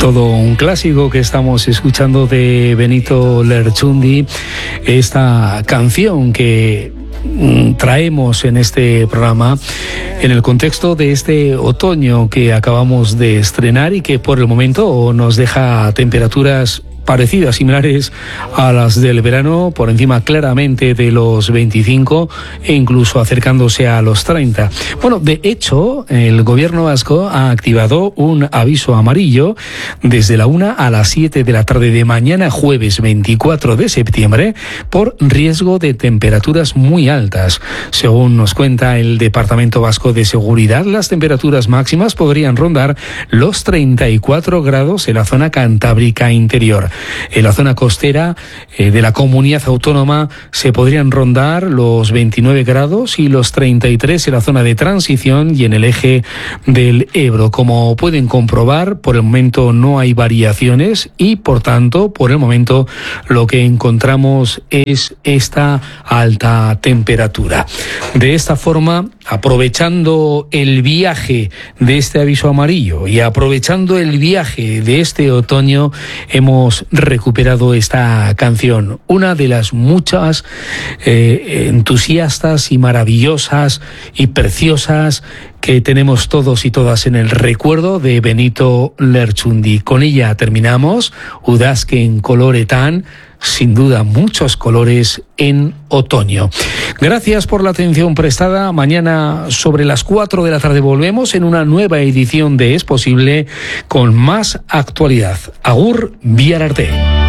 Todo un clásico que estamos escuchando de Benito Lerchundi, esta canción que traemos en este programa en el contexto de este otoño que acabamos de estrenar y que por el momento nos deja temperaturas parecidas, similares a las del verano, por encima claramente de los 25 e incluso acercándose a los 30. Bueno, de hecho, el gobierno vasco ha activado un aviso amarillo desde la 1 a las 7 de la tarde de mañana, jueves 24 de septiembre, por riesgo de temperaturas muy altas. Según nos cuenta el Departamento Vasco de Seguridad, las temperaturas máximas podrían rondar los 34 grados en la zona cantábrica interior. En la zona costera de la comunidad autónoma se podrían rondar los 29 grados y los 33 en la zona de transición y en el eje del Ebro. Como pueden comprobar, por el momento no hay variaciones y, por tanto, por el momento lo que encontramos es esta alta temperatura. De esta forma, aprovechando el viaje de este aviso amarillo y aprovechando el viaje de este otoño, hemos recuperado esta canción, una de las muchas entusiastas y maravillosas y preciosas que tenemos todos y todas en el recuerdo de Benito Lerchundi. Con ella terminamos, Udazken coloretan, sin duda muchos colores en otoño. Gracias por la atención prestada. Mañana sobre las 4 de la tarde volvemos en una nueva edición de Es Posible con más actualidad. Agur, bihar arte.